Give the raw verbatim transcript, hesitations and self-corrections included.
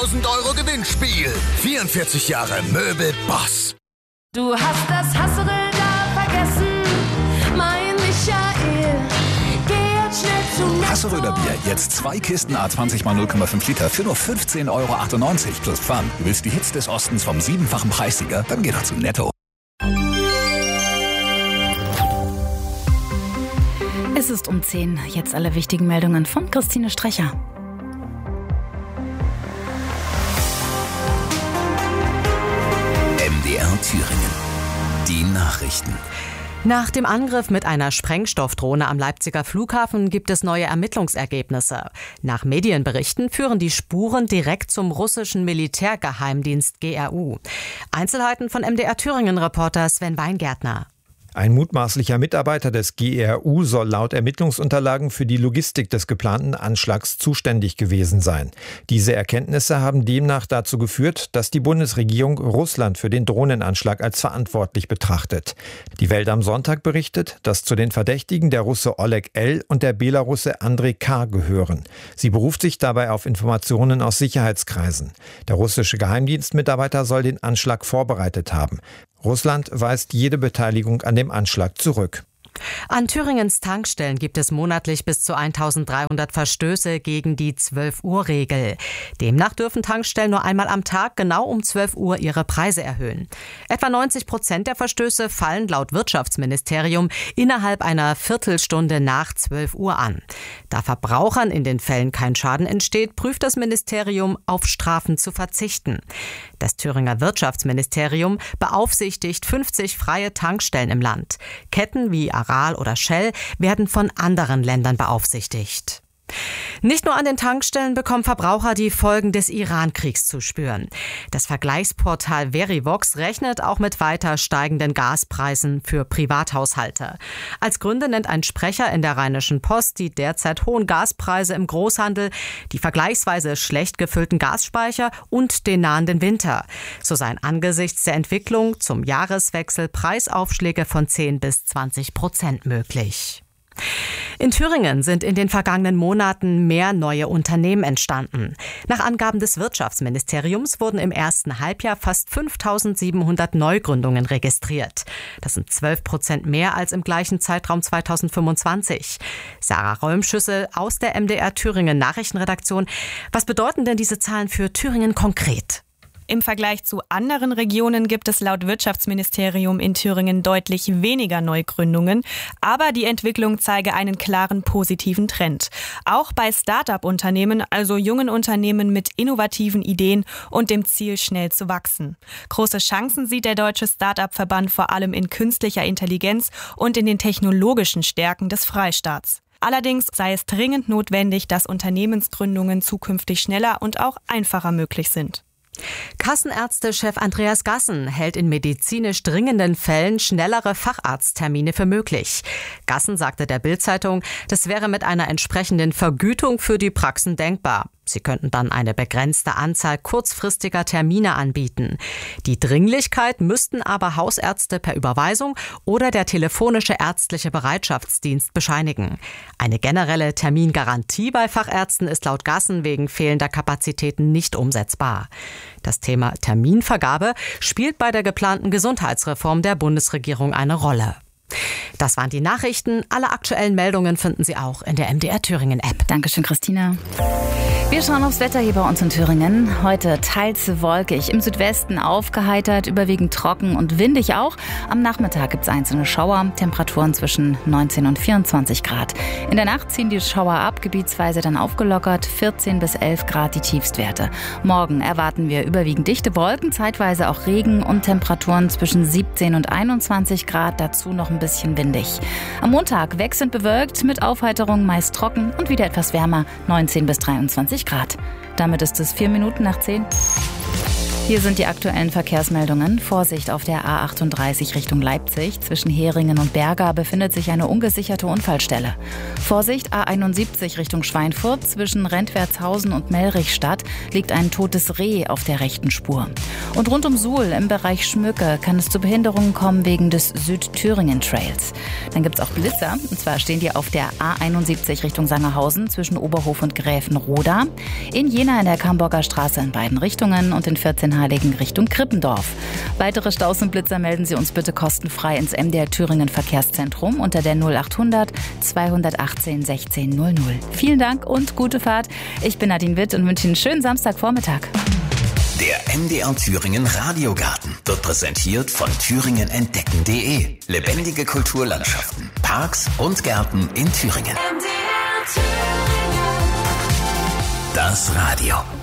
hunderttausend Euro Gewinnspiel. vierundvierzig Jahre Möbel Boss. Du hast das Hasserl da vergessen, mein Michael. Geh jetzt schnell zu Netto. Hasseröder Bier, jetzt zwei Kisten A zwanzig mal null Komma fünf Liter für nur fünfzehn Euro achtundneunzig plus Pfand. Du willst die Hits des Ostens vom siebenfachen Preissieger? Dann geh doch zu Netto. Es ist um zehn. Jetzt alle wichtigen Meldungen von Christine Strecher. M D R Thüringen. Die Nachrichten. Nach dem Angriff mit einer Sprengstoffdrohne am Leipziger Flughafen gibt es neue Ermittlungsergebnisse. Nach Medienberichten führen die Spuren direkt zum russischen Militärgeheimdienst G R U. Einzelheiten von M D R Thüringen-Reporter Sven Weingärtner. Ein mutmaßlicher Mitarbeiter des G R U soll laut Ermittlungsunterlagen für die Logistik des geplanten Anschlags zuständig gewesen sein. Diese Erkenntnisse haben demnach dazu geführt, dass die Bundesregierung Russland für den Drohnenanschlag als verantwortlich betrachtet. Die Welt am Sonntag berichtet, dass zu den Verdächtigen der Russe Oleg L. und der Belarusse Andrei K. gehören. Sie beruft sich dabei auf Informationen aus Sicherheitskreisen. Der russische Geheimdienstmitarbeiter soll den Anschlag vorbereitet haben. Russland weist jede Beteiligung an dem Anschlag zurück. An Thüringens Tankstellen gibt es monatlich bis zu eintausenddreihundert Verstöße gegen die zwölf-Uhr-Regel. Demnach dürfen Tankstellen nur einmal am Tag genau um zwölf Uhr ihre Preise erhöhen. Etwa neunzig Prozent der Verstöße fallen laut Wirtschaftsministerium innerhalb einer Viertelstunde nach zwölf Uhr an. Da Verbrauchern in den Fällen kein Schaden entsteht, prüft das Ministerium, auf Strafen zu verzichten. Das Thüringer Wirtschaftsministerium beaufsichtigt fünfzig freie Tankstellen im Land. Ketten wie Aral oder Shell werden von anderen Ländern beaufsichtigt. Nicht nur an den Tankstellen bekommen Verbraucher die Folgen des Iran-Kriegs zu spüren. Das Vergleichsportal Verivox rechnet auch mit weiter steigenden Gaspreisen für Privathaushalte. Als Gründe nennt ein Sprecher in der Rheinischen Post die derzeit hohen Gaspreise im Großhandel, die vergleichsweise schlecht gefüllten Gasspeicher und den nahenden Winter. So seien angesichts der Entwicklung zum Jahreswechsel Preisaufschläge von zehn bis zwanzig Prozent möglich. In Thüringen sind in den vergangenen Monaten mehr neue Unternehmen entstanden. Nach Angaben des Wirtschaftsministeriums wurden im ersten Halbjahr fast fünftausendsiebenhundert Neugründungen registriert. Das sind zwölf Prozent mehr als im gleichen Zeitraum zweitausendfünfundzwanzig. Sarah Räumschüssel aus der M D R Thüringen Nachrichtenredaktion. Was bedeuten denn diese Zahlen für Thüringen konkret? Im Vergleich zu anderen Regionen gibt es laut Wirtschaftsministerium in Thüringen deutlich weniger Neugründungen. Aber die Entwicklung zeige einen klaren positiven Trend. Auch bei Start-up-Unternehmen, also jungen Unternehmen mit innovativen Ideen und dem Ziel, schnell zu wachsen. Große Chancen sieht der Deutsche Start-up-Verband vor allem in künstlicher Intelligenz und in den technologischen Stärken des Freistaats. Allerdings sei es dringend notwendig, dass Unternehmensgründungen zukünftig schneller und auch einfacher möglich sind. Kassenärztechef Andreas Gassen hält in medizinisch dringenden Fällen schnellere Facharzttermine für möglich. Gassen sagte der Bild-Zeitung, das wäre mit einer entsprechenden Vergütung für die Praxen denkbar. Sie könnten dann eine begrenzte Anzahl kurzfristiger Termine anbieten. Die Dringlichkeit müssten aber Hausärzte per Überweisung oder der telefonische ärztliche Bereitschaftsdienst bescheinigen. Eine generelle Termingarantie bei Fachärzten ist laut Gassen wegen fehlender Kapazitäten nicht umsetzbar. Das Thema Terminvergabe spielt bei der geplanten Gesundheitsreform der Bundesregierung eine Rolle. Das waren die Nachrichten. Alle aktuellen Meldungen finden Sie auch in der M D R Thüringen App. Dankeschön, Christina. Wir schauen aufs Wetter hier bei uns in Thüringen. Heute teils wolkig, im Südwesten aufgeheitert, überwiegend trocken und windig auch. Am Nachmittag gibt es einzelne Schauer, Temperaturen zwischen neunzehn und vierundzwanzig Grad. In der Nacht ziehen die Schauer ab, gebietsweise dann aufgelockert, vierzehn bis elf Grad die Tiefstwerte. Morgen erwarten wir überwiegend dichte Wolken, zeitweise auch Regen und Temperaturen zwischen siebzehn und einundzwanzig Grad, dazu noch ein bisschen windig. Am Montag wechselnd bewölkt, mit Aufheiterung meist trocken und wieder etwas wärmer, neunzehn bis dreiundzwanzig Grad. Damit ist es vier Minuten nach zehn. Hier sind die aktuellen Verkehrsmeldungen. Vorsicht auf der A achtunddreißig Richtung Leipzig. Zwischen Heringen und Berga befindet sich eine ungesicherte Unfallstelle. Vorsicht A einundsiebzig Richtung Schweinfurt. Zwischen Rentwertshausen und Mellrichstadt liegt ein totes Reh auf der rechten Spur. Und rund um Suhl im Bereich Schmücke kann es zu Behinderungen kommen wegen des Südthüringen-Trails. Dann gibt es auch Blitzer. Und zwar stehen die auf der A einundsiebzig Richtung Sangerhausen zwischen Oberhof und Gräfenroda. In Jena in der Camburger Straße in beiden Richtungen und in vierzehnheiligen Richtung Krippendorf. Weitere Staus und Blitzer melden Sie uns bitte kostenfrei ins M D R Thüringen Verkehrszentrum unter der null achthundert zweihundertachtzehn sechzehn null null. Vielen Dank und gute Fahrt. Ich bin Nadine Witt und wünsche Ihnen einen schönen Samstagvormittag. Der M D R Thüringen Radiogarten wird präsentiert von thüringen entdecken punkt de. Lebendige Kulturlandschaften, Parks und Gärten in Thüringen. Das Radio.